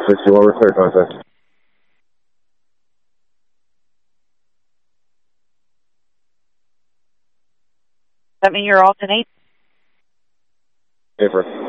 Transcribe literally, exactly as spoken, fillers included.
sixty-one, we're clear contact. That mean you're alternate? Paper.